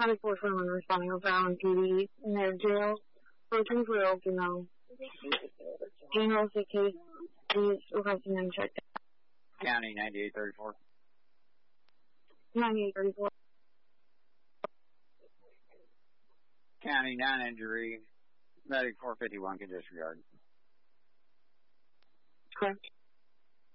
County 421 responding over Allen PD in their jail for a 24-year-old female. General case is requesting them checked out. County 9834. 9834. County 9 injury. Medic 451 can disregard. Correct.